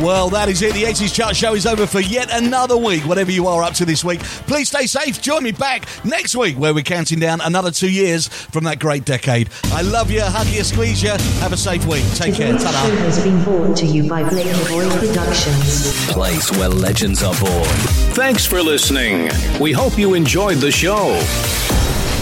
Well, that is it. The 80s Chart Show is over for yet another week. Whatever you are up to this week, please stay safe. Join me back next week where we're counting down another 2 years from that great decade. I love you, hug you, squeeze you. Have a safe week. Take care. Ta-da. The show has been brought to you by Blake Boy Productions. Place where legends are born. Thanks for listening. We hope you enjoyed the show.